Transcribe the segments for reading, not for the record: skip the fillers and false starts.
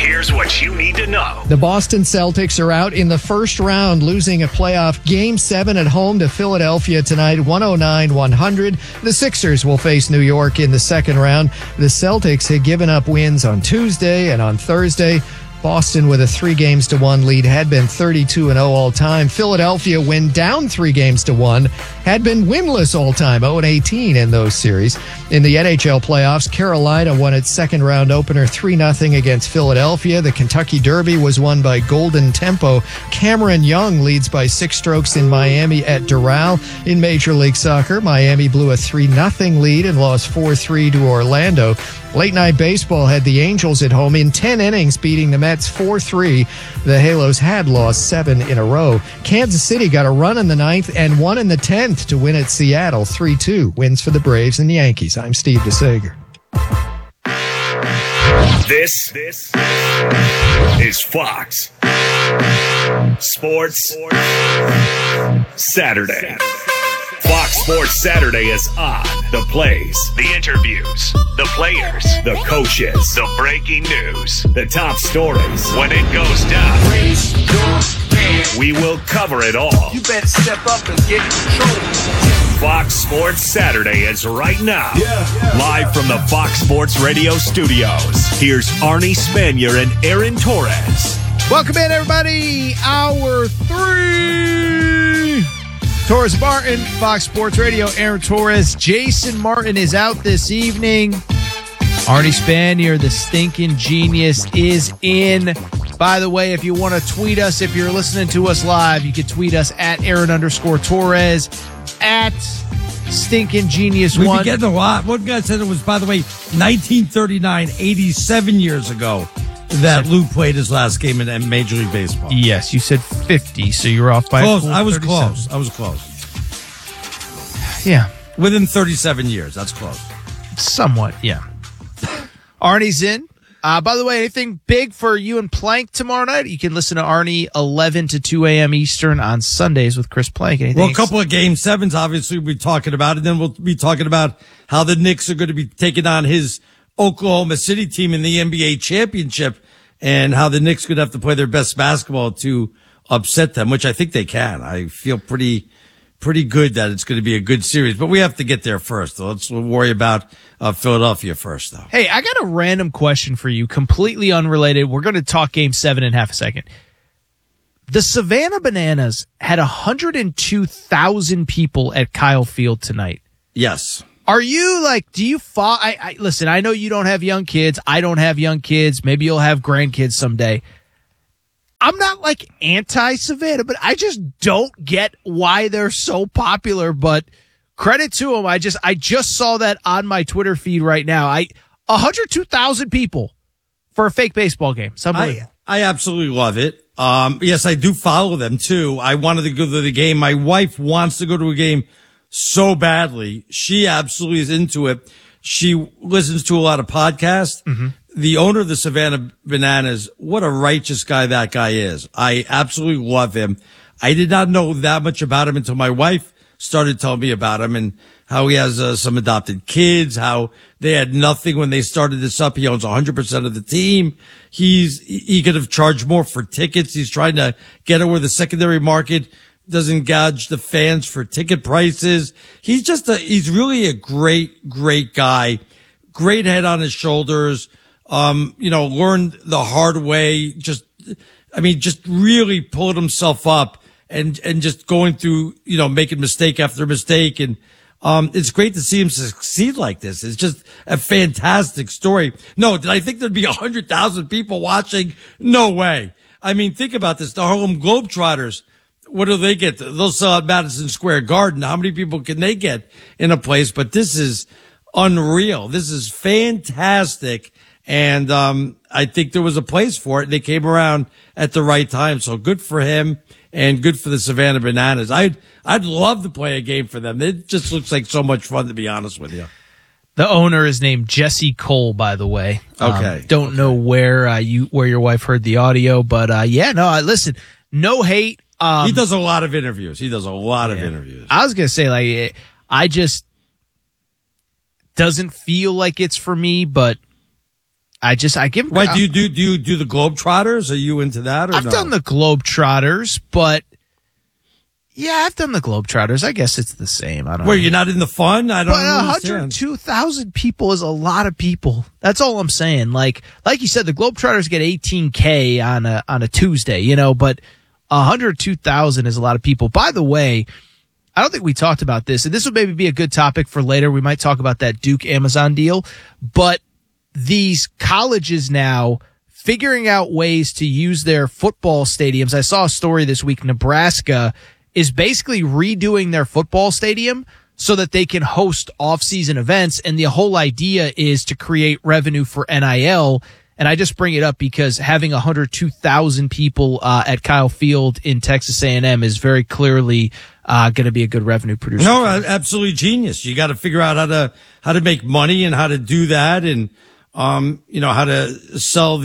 Here's what you need to know. The Boston Celtics are out in the first round, losing a playoff Game 7 at home to Philadelphia tonight, 109-100. The Sixers will face New York in the second round. The Celtics had given up wins on Tuesday and on Thursday. Boston, with a 3-1 lead, had been 32-0 all time. Philadelphia, when down 3-1, had been winless all time, 0-18 in those series. In the NHL playoffs, Carolina won its second round opener 3-0 against Philadelphia. The Kentucky Derby was won by Golden Tempo. Cameron Young leads by 6 strokes in Miami at Doral. In Major League Soccer, Miami blew a 3-0 lead and lost 4-3 to Orlando. Late Night Baseball had the Angels at home in 10 innings, beating the Mets 4-3. The Halos had lost 7 in a row. Kansas City got a run in the 9th and one in the 10th to win at Seattle 3-2. Wins for the Braves and the Yankees. I'm Steve DeSager. This is Fox Sports Saturday. Fox Sports Saturday is on. The plays, the interviews, the players, the coaches, the breaking news, the top stories. When it goes down, we will cover it all. You better step up and get in control. Fox Sports Saturday is right now. Live from the Fox Sports Radio studios. Here's Arnie Spanier and Aaron Torres. Welcome in, everybody. Hour 3. Torres Martin, Fox Sports Radio, Aaron Torres. Jason Martin is out this evening. Arnie Spanier, the stinking genius, is in. By the way, if you want to tweet us, if you're listening to us live, you can tweet us at Aaron_Torres, at Stinking Genius We've One. been getting a lot. One guy said it was, by the way, 1939, 87 years ago, that Lou played his last game in Major League Baseball. Yes, you said 50, so you're off by close. a full I was 37. close. I was close. Yeah. Within 37 years. That's close. Somewhat, yeah. Arnie's in. By the way, anything big for you and Plank tomorrow night? You can listen to Arnie 11 to 2 a.m. Eastern on Sundays with Chris Plank. Anything Well, a couple of Game 7s, obviously, we'll be talking about, and then we'll be talking about how the Knicks are going to be taking on his Oklahoma City team in the NBA championship, and how the Knicks could have to play their best basketball to upset them, which I think they can. I feel pretty good that it's going to be a good series, but we have to get there first. So let's worry about Philadelphia first, though. Hey, I got a random question for you, completely unrelated. We're going to talk Game 7 in half a second. The Savannah Bananas had 102,000 people at Kyle Field tonight. Yes. Are you like, do you follow? Listen, I know you don't have young kids. I don't have young kids. Maybe you'll have grandkids someday. I'm not like anti-Savannah, but I just don't get why they're so popular. But credit to them. I just saw that on my Twitter feed right now. 102,000 people for a fake baseball game. I absolutely love it. Yes, I do follow them too. I wanted to go to the game. My wife wants to go to a game so badly. She absolutely is into it. She listens to a lot of podcasts. Mm-hmm. The owner of the Savannah Bananas, what a righteous guy that guy is. I absolutely love him. I did not know that much about him until my wife started telling me about him and how he has some adopted kids, how they had nothing when they started this up. He owns 100% of the team. He could have charged more for tickets. He's trying to get it where the secondary market doesn't gouge the fans for ticket prices. He's really a great guy. Great head on his shoulders. Learned the hard way. Just really pulled himself up and just going through, making mistake after mistake. And, it's great to see him succeed like this. It's just a fantastic story. No, did I think there'd be 100,000 people watching? No way. I mean, think about this. The Harlem Globetrotters, what do they get? They'll sell out Madison Square Garden. How many people can they get in a place? But this is unreal. This is fantastic. And I think there was a place for it. They came around at the right time. So good for him and good for the Savannah Bananas. I'd love to play a game for them. It just looks like so much fun, to be honest with you. The owner is named Jesse Cole, by the way. Okay. Don't know where your wife heard the audio, but listen, no hate. He does a lot of interviews. Of interviews. I was going to say, I just doesn't feel like it's for me, but I give. Why do you do the Globetrotters? Are you into that? Or I've done the Globetrotters, but yeah, I've done the Globetrotters. I guess it's the same. I don't know. You're not in the fun? I don't know. 102,000 people is a lot of people. That's all I'm saying. Like you said, the Globetrotters get 18K on a Tuesday, but 102,000 is a lot of people. By the way, I don't think we talked about this, and this would maybe be a good topic for later. We might talk about that Duke Amazon deal, but these colleges now figuring out ways to use their football stadiums. I saw a story this week. Nebraska is basically redoing their football stadium so that they can host off-season events. And the whole idea is to create revenue for NIL. And I just bring it up because having 102,000 people at Kyle Field in Texas A&M is very clearly going to be a good revenue producer. No, absolutely genius. You got to figure out how to make money and how to do that, and how to sell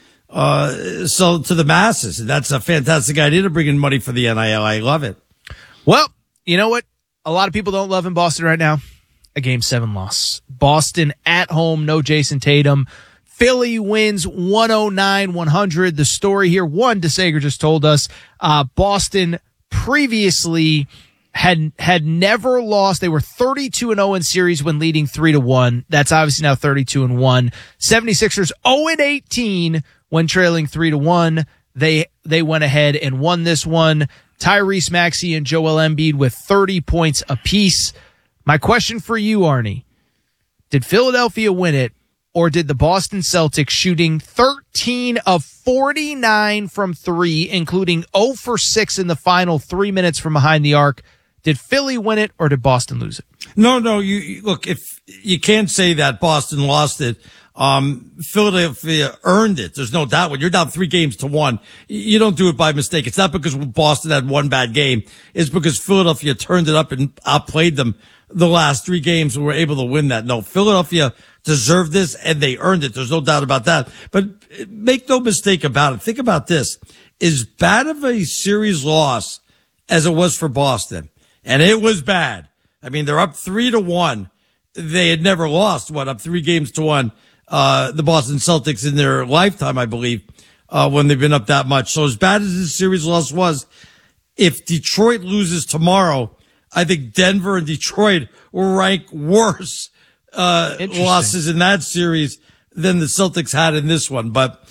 to the masses. And that's a fantastic idea to bring in money for the NIL. I love it. Well, you know what? A lot of people don't love in Boston right now. A Game 7 loss. Boston at home, no Jason Tatum. Philly wins 109-100. The story here, DeSager just told us, Boston previously had never lost. They were 32-0 in series when leading 3-1. That's obviously now 32-1. 76ers 0-18 when trailing 3-1. They went ahead and won this one. Tyrese Maxey and Joel Embiid with 30 points apiece. My question for you, Arnie, did Philadelphia win it, or did the Boston Celtics, shooting 13 of 49 from three, including 0 for 6 in the final 3 minutes from behind the arc, did Philly win it, or did Boston lose it? No. You look, if you can't say that Boston lost it, Philadelphia earned it. There's no doubt. When you're down 3-1, you don't do it by mistake. It's not because Boston had one bad game. It's because Philadelphia turned it up and outplayed them the last 3 games and were able to win that. No, Philadelphia deserved this and they earned it. There's no doubt about that. But make no mistake about it. Think about this. As bad of a series loss as it was for Boston, and it was bad. I mean, they're up 3-1. They had never lost, up 3-1, the Boston Celtics in their lifetime, I believe, when they've been up that much. So as bad as this series loss was, if Detroit loses tomorrow, I think Denver and Detroit will rank worse losses in that series than the Celtics had in this one. But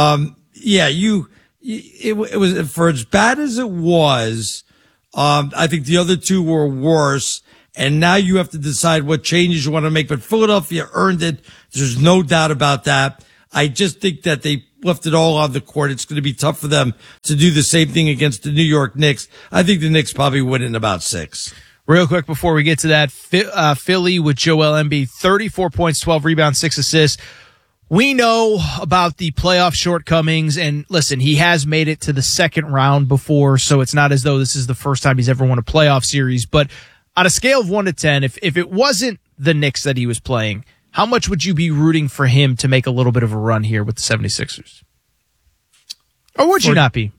it was, for as bad as it was, I think the other two were worse. And now you have to decide what changes you want to make. But Philadelphia earned it. There's no doubt about that. I just think that they left it all on the court. It's going to be tough for them to do the same thing against the New York Knicks. I think the Knicks probably win in about 6. Real quick before we get to that, Philly with Joel Embiid, 34 points, 12 rebounds, 6 assists. We know about the playoff shortcomings, and listen, he has made it to the second round before, so it's not as though this is the first time he's ever won a playoff series. But on a scale of 1 to 10, if it wasn't the Knicks that he was playing, how much would you be rooting for him to make a little bit of a run here with the 76ers? Or would you not be?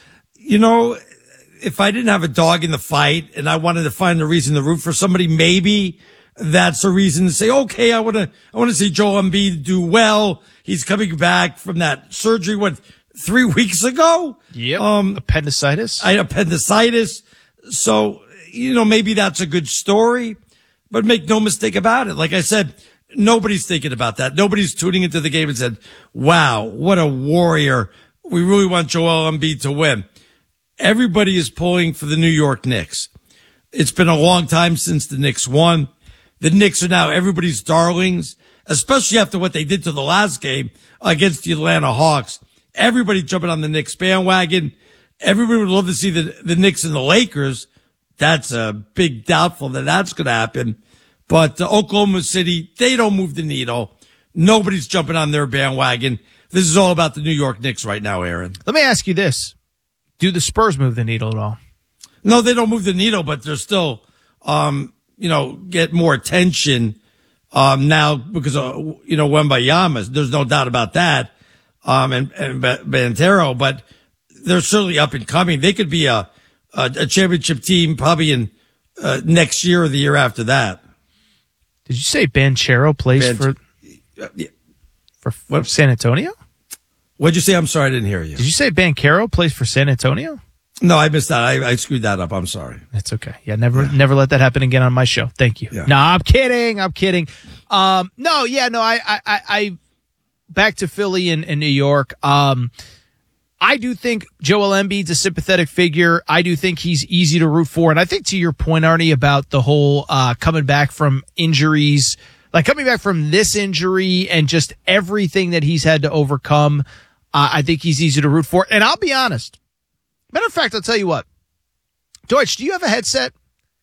If I didn't have a dog in the fight and I wanted to find a reason to root for somebody, maybe that's a reason to say, okay, I want to see Joel Embiid do well. He's coming back from that surgery, 3 weeks ago? Yep. Appendicitis. Appendicitis. So, maybe that's a good story, but make no mistake about it. Like I said, nobody's thinking about that. Nobody's tuning into the game and said, wow, what a warrior. We really want Joel Embiid to win. Everybody is pulling for the New York Knicks. It's been a long time since the Knicks won. The Knicks are now everybody's darlings, especially after what they did to the last game against the Atlanta Hawks. Everybody jumping on the Knicks bandwagon. Everybody would love to see the Knicks and the Lakers. That's a big doubtful that that's going to happen. But Oklahoma City, they don't move the needle. Nobody's jumping on their bandwagon. This is all about the New York Knicks right now, Aaron. Let me ask you this. Do the Spurs move the needle at all? No, they don't move the needle, but they're still, get more attention, now because of, Wembanyama. There's no doubt about that. And Banchero, but they're certainly up and coming. They could be a championship team probably in, next year or the year after that. Did you say Banchero plays for? for San Antonio? What'd you say? I'm sorry, I didn't hear you. Did you say Banchero plays for San Antonio? No, I missed that. I screwed that up. I'm sorry. That's okay. Yeah, never let that happen again on my show. Thank you. Yeah. No, I'm kidding. I back to Philly and New York. I do think Joel Embiid's a sympathetic figure. I do think he's easy to root for. And I think to your point, Arnie, about the whole coming back from injuries, like coming back from this injury and just everything that he's had to overcome, I think he's easy to root for. And I'll be honest. Matter of fact, I'll tell you what. Deutsch, do you have a headset?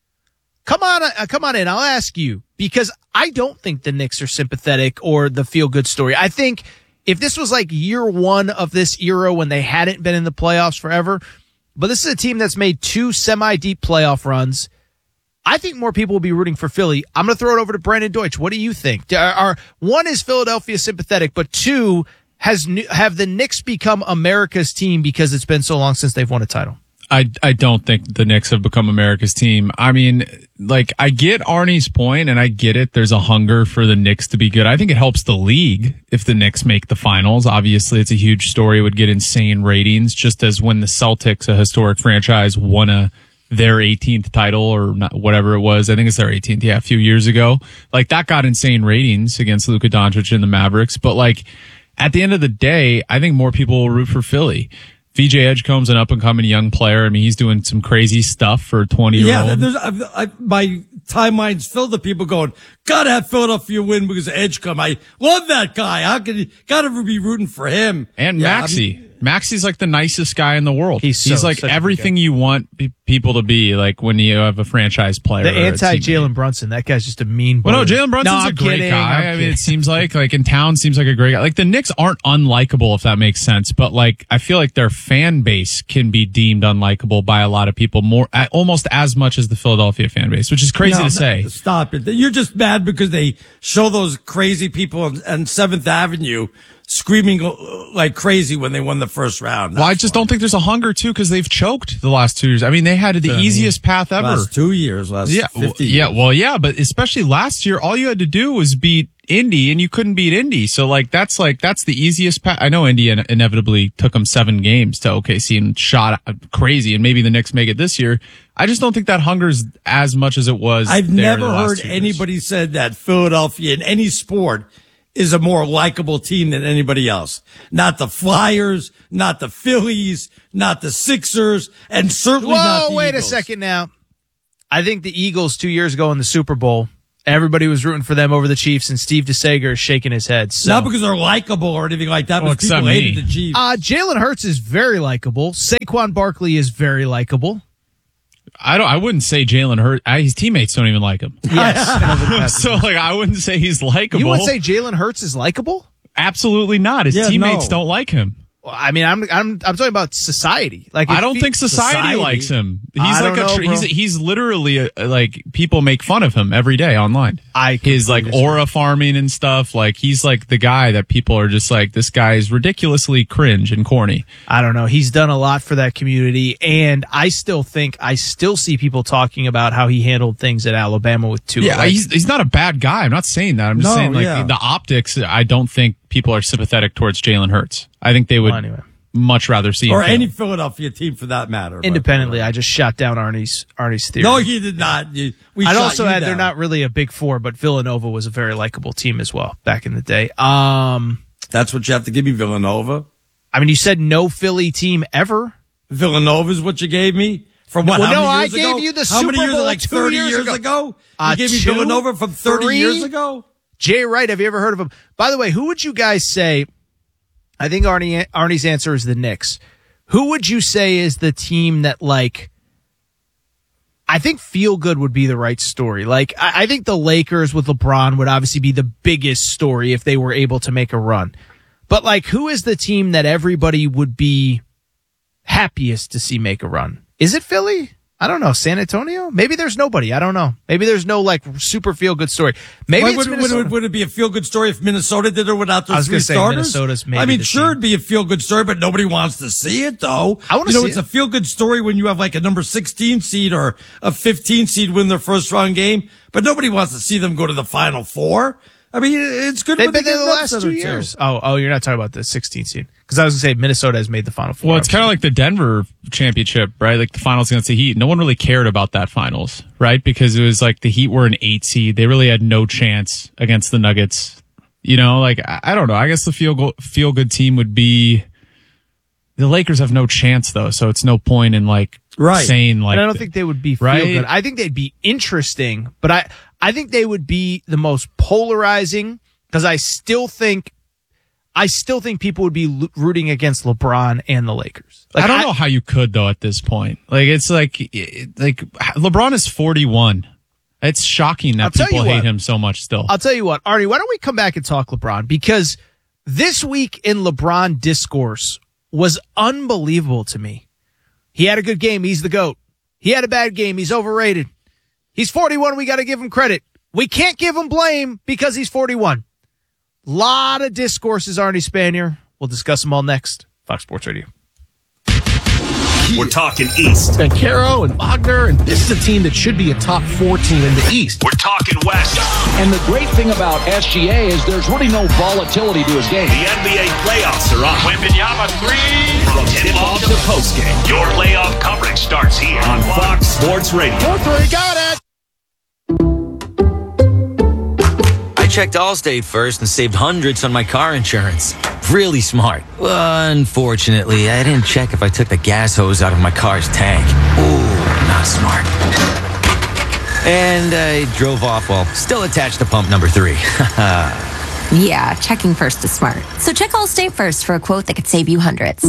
Come on in. I'll ask you, because I don't think the Knicks are sympathetic or the feel-good story. I think if this was like year one of this era when they hadn't been in the playoffs forever, but this is a team that's made 2 semi-deep playoff runs, I think more people will be rooting for Philly. I'm going to throw it over to Brandon Deutsch. What do you think? One, is Philadelphia sympathetic, but 2, have the Knicks become America's team because it's been so long since they've won a title? I don't think the Knicks have become America's team. I mean, like, I get Arnie's point, and I get it. There's a hunger for the Knicks to be good. I think it helps the league if the Knicks make the finals. Obviously, it's a huge story. It would get insane ratings, just as when the Celtics, a historic franchise, won their 18th title or not, whatever it was. I think it's their 18th. Yeah, a few years ago. Like, that got insane ratings against Luka Doncic and the Mavericks. But, like, at the end of the day, I think more people will root for Philly. VJ Edgecombe's an up-and-coming young player. I mean, he's doing some crazy stuff for a 20-year-old. Yeah, my timeline's filled with people going, gotta have Philadelphia win because of Edgecombe. I love that guy. How can you, gotta be rooting for him. And Maxey. Maxey's like the nicest guy in the world. He's like everything you want people to be, like when you have a franchise player. The anti-Jalen Brunson. That guy's just a mean boy. Well, no, Jalen Brunson's a great guy. I mean, it seems like in town seems like a great guy. Like the Knicks aren't unlikable, if that makes sense. But like, I feel like their fan base can be deemed unlikable by a lot of people, almost as much as the Philadelphia fan base, which is crazy to say. Stop it. You're just mad because they show those crazy people on 7th Avenue screaming like crazy when they won the first round. Well, I just don't think there's a hunger too, because they've choked the last 2 years. I mean, they had the easiest path ever. Last 2 years, 50 years. Yeah, but especially last year, all you had to do was beat Indy, and you couldn't beat Indy. So that's the easiest path. I know Indy inevitably took them 7 games to OKC and shot crazy, and maybe the Knicks make it this year. I just don't think that hunger's as much as it was. I've never heard anybody said that Philadelphia in any sport is a more likable team than anybody else. Not the Flyers, not the Phillies, not the Sixers, and certainly not the Eagles. Wait a second now. I think the Eagles 2 years ago in the Super Bowl, everybody was rooting for them over the Chiefs, and Steve DeSager is shaking his head. So. Not because they're likable or anything like that, but people hated the Chiefs. Jalen Hurts is very likable. Saquon Barkley is very likable. I wouldn't say Jalen Hurts. His teammates don't even like him. Yes. So I wouldn't say he's likable. You would say Jalen Hurts is likable? Absolutely not. His teammates don't like him. Well, I mean, I'm talking about society. Like, I don't think society likes him. He's he's literally like, people make fun of him every day online. His like aura farming and stuff. Like, he's like the guy that people are just like, this guy is ridiculously cringe and corny. I don't know. He's done a lot for that community, and I still see people talking about how he handled things at Alabama with Tua. Yeah, he's not a bad guy. I'm not saying that. I'm just saying the optics. I don't think people are sympathetic towards Jalen Hurts. I think they would much rather see him or any Philadelphia team for that matter. Independently, I just shot down Arnie's theory. No, you did not. I'd also add they're not really a big four, but Villanova was a very likable team as well back in the day. That's what you have to give me, Villanova. I mean, you said no Philly team ever. Villanova is what you gave me. From what? Well, how many years I ago? gave you the how Super many years? Bowl Like 30 years ago. You gave me Villanova from 30 years ago. Jay Wright, have you ever heard of him? By the way, who would you guys say? I think Arnie's answer is the Knicks. Who would you say is the team that, like, I think feel good would be the right story. Like, I think the Lakers with LeBron would obviously be the biggest story if they were able to make a run. But, like, who is the team that everybody would be happiest to see make a run? Is it Philly? I don't know. San Antonio? Maybe there's nobody. I don't know. Maybe there's no, like, super feel-good story. Maybe would it be a feel-good story if Minnesota did it without those 3 starters? Minnesota's maybe I mean, sure, it'd be a feel-good story, but nobody wants to see it, though. I want to see it. It's a feel-good story when you have, like, a number 16 seed or a 15 seed win their first-round game, but nobody wants to see them go to the Final Four. I mean, it's good. They've been there the last 2 years. Oh, you're not talking about the 16th seed. Because I was going to say Minnesota has made the Final Four. Well, it's kind of like the Denver championship, right? Like the finals against the Heat. No one really cared about that finals, right? Because it was like the Heat were an 8 seed. They really had no chance against the Nuggets. You know, like, I don't know. I guess the feel good team would be the Lakers have no chance though. So it's no point in like saying like, and I don't think they would be feel good. I think they'd be interesting, but I think they would be the most polarizing because I still think people would be rooting against LeBron and the Lakers. Like, I don't know how you could though at this point. Like it's like LeBron is 41. It's shocking that people hate him so much still. I'll tell you what, Arnie, why don't we come back and talk LeBron? Because this week in LeBron discourse was unbelievable to me. He had a good game. He's the GOAT. He had a bad game. He's overrated. He's 41. We got to give him credit. We can't give him blame because he's 41. Lot of discourses, Arnie Spanier. We'll discuss them all next. Fox Sports Radio. We're talking East. And Caro and Wagner, and this is a team that should be a top 4 team in the East. We're talking West. And the great thing about SGA is there's really no volatility to his game. The NBA playoffs are on. Wembanyama 3. From tip-off to postgame, your playoff coverage starts here on Fox Sports Radio. 4-3, got it! I checked Allstate first and saved hundreds on my car insurance. Really smart. Unfortunately, I didn't check if I took the gas hose out of my car's tank. Ooh, not smart. And I drove off while still attached to pump number 3. Yeah, checking first is smart. So check Allstate first for a quote that could save you hundreds.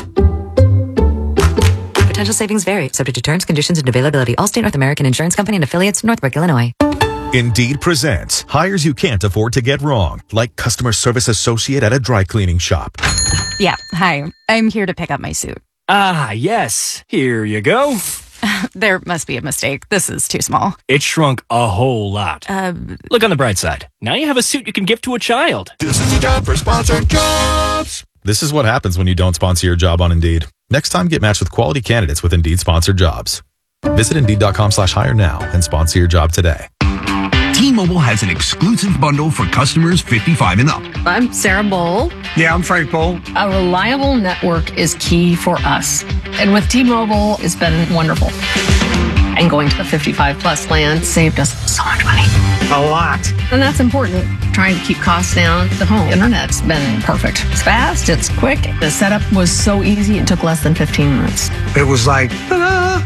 Potential savings vary, subject to terms, conditions, and availability. Allstate North American Insurance Company and affiliates, Northbrook, Illinois. Indeed presents hires you can't afford to get wrong, like customer service associate at a dry cleaning shop. Yeah, hi. I'm here to pick up my suit. Ah, yes. Here you go. There must be a mistake. This is too small. It shrunk a whole lot. Look on the bright side. Now you have a suit you can give to a child. This is a job for sponsored jobs. This is what happens when you don't sponsor your job on Indeed. Next time, get matched with quality candidates with Indeed sponsored jobs. Visit Indeed.com/hire now and sponsor your job today. T-Mobile has an exclusive bundle for customers 55 and up. I'm Sarah Bowl. Yeah, I'm Frank Bowl. A reliable network is key for us. And with T-Mobile, it's been wonderful. And going to the 55-plus plan saved us so much money. A lot. And that's important. Trying to keep costs down. The home internet's been perfect. It's fast. It's quick. The setup was so easy. It took less than 15 minutes. It was like, ta-da!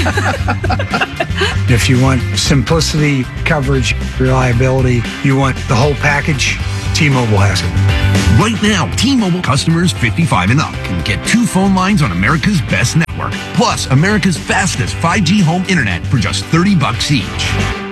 If you want simplicity, coverage, reliability, you want the whole package, T-Mobile has it. Right now, T-Mobile customers 55 and up can get 2 phone lines on America's best network, plus America's fastest 5G home internet for just $30 each.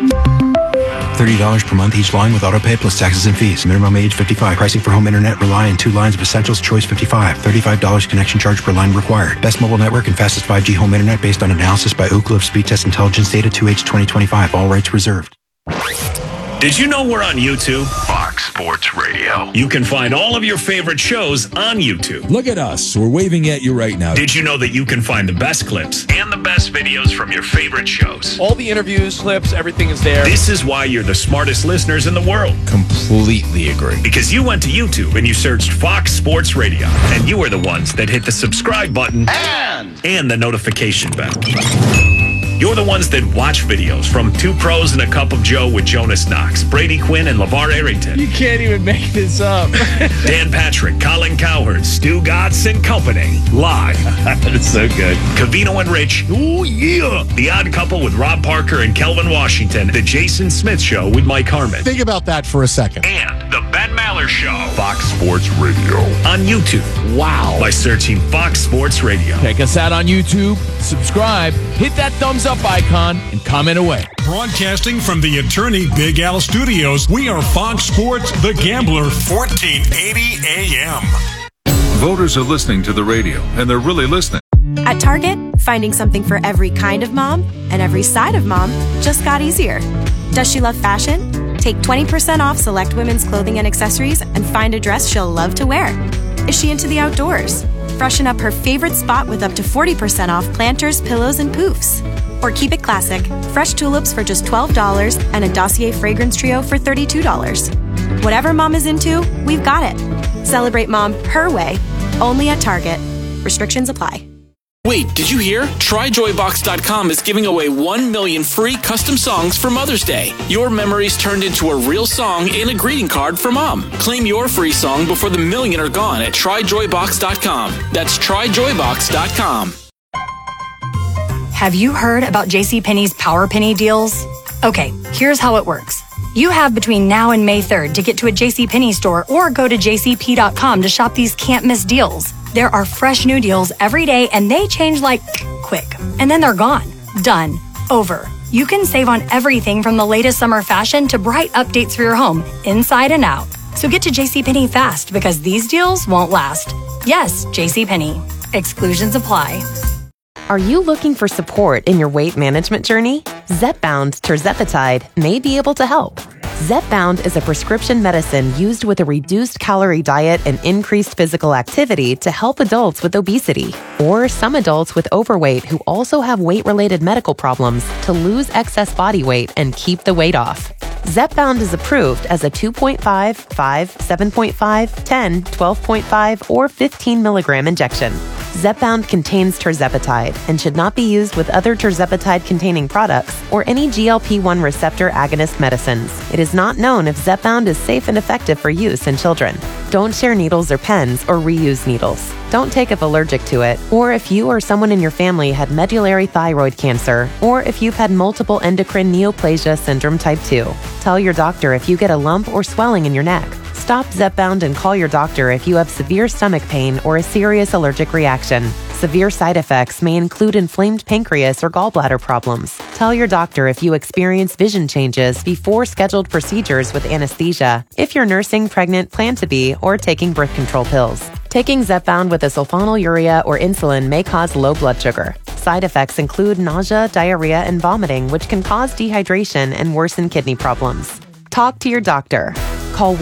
$30 per month each line with autopay plus taxes and fees. Minimum age 55. Pricing for home internet rely on 2 lines of essentials. Choice 55. $35 connection charge per line required. Best mobile network and fastest 5G home internet based on analysis by Ookla of Speed Test Intelligence data 2H 2025. All rights reserved. Did you know we're on YouTube? Fox Sports Radio. You can find all of your favorite shows on YouTube. Look at us. We're waving at you right now. Did you know that you can find the best clips and the best videos from your favorite shows? All the interviews, clips, everything is there. This is why you're the smartest listeners in the world. Completely agree. Because you went to YouTube and you searched Fox Sports Radio. And you are the ones that hit the subscribe button and the notification bell. You're the ones that watch videos from Two Pros and a Cup of Joe with Jonas Knox, Brady Quinn, and LeVar Arrington. You can't even make this up. Dan Patrick, Colin Cowherd, Stu Gatz and Company. Live. That's so good. Covino and Rich. Ooh, yeah. The Odd Couple with Rob Parker and Kelvin Washington. The Jason Smith Show with Mike Harmon. Think about that for a second. And the Ben Maller Show. Fox Sports Radio. On YouTube. Wow. By searching Fox Sports Radio. Check us out on YouTube. Subscribe. Hit that thumbs up icon and comment away. Broadcasting from the Attorney Big Al Studios, we are Fox Sports The Gambler, 1480 AM. Voters are listening to the radio, and they're really listening. At Target, finding something for every kind of mom and every side of mom just got easier. Does she love fashion? Take 20% off select women's clothing and accessories and find a dress she'll love to wear. Is she into the outdoors? Freshen up her favorite spot with up to 40% off planters, pillows, and poofs. Or keep it classic, fresh tulips for just $12 and a Dossier fragrance trio for $32. Whatever mom is into, we've got it. Celebrate mom her way, only at Target. Restrictions apply. Wait, did you hear? TryJoyBox.com is giving away 1 million free custom songs for Mother's Day. Your memories turned into a real song and a greeting card for mom. Claim your free song before the million are gone at TryJoyBox.com. That's TryJoyBox.com. Have you heard about JCPenney's Power Penny deals? Okay, here's how it works. You have between now and May 3rd to get to a JCPenney store or go to jcp.com to shop these can't-miss deals. There are fresh new deals every day, and they change like quick. And then they're gone. Done. Over. You can save on everything from the latest summer fashion to bright updates for your home, inside and out. So get to JCPenney fast because these deals won't last. Yes, JCPenney. Exclusions apply. Are you looking for support in your weight management journey? Zepbound tirzepatide may be able to help. Zepbound is a prescription medicine used with a reduced calorie diet and increased physical activity to help adults with obesity or some adults with overweight who also have weight-related medical problems to lose excess body weight and keep the weight off. Zepbound is approved as a 2.5, 5, 7.5, 10, 12.5, or 15 milligram injection. Zepbound contains tirzepatide and should not be used with other tirzepatide-containing products or any GLP-1 receptor agonist medicines. It is not known if Zepbound is safe and effective for use in children. Don't share needles or pens or reuse needles. Don't take if allergic to it, or if you or someone in your family had medullary thyroid cancer, or if you've had multiple endocrine neoplasia syndrome type 2. Tell your doctor if you get a lump or swelling in your neck. Stop Zepbound and call your doctor if you have severe stomach pain or a serious allergic reaction. Severe side effects may include inflamed pancreas or gallbladder problems. Tell your doctor if you experience vision changes before scheduled procedures with anesthesia, if you're nursing, pregnant, plan to be, or taking birth control pills. Taking Zepbound with a sulfonylurea or insulin may cause low blood sugar. Side effects include nausea, diarrhea, and vomiting, which can cause dehydration and worsen kidney problems. Talk to your doctor. Call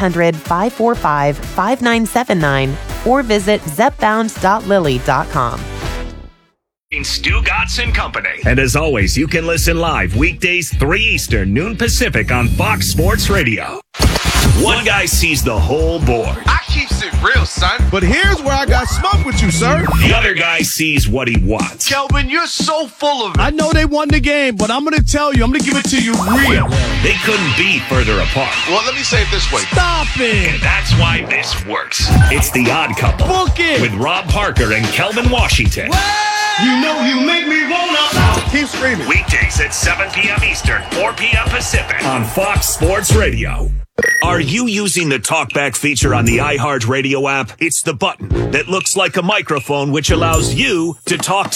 1-800-545-5979 or visit zepbound.lily.com. Stu Gatz & Company. And as always, you can listen live weekdays 3 Eastern, noon Pacific on Fox Sports Radio. One guy sees the whole board. I keeps it real, son. But here's where I got smoked with you, sir. The other guy sees what he wants. Kelvin, you're so full of it. I know they won the game, but I'm going to tell you, I'm going to give it to you real. They couldn't be further apart. Well, let me say it this way. Stop it. And that's why this works. It's The Odd Couple. Book it. With Rob Parker and Kelvin Washington. You know you make me wanna. Keep screaming. Weekdays at 7 p.m. Eastern, 4 p.m. Pacific on Fox Sports Radio. Are you using the TalkBack feature on the iHeartRadio app? It's the button that looks like a microphone which allows you to talk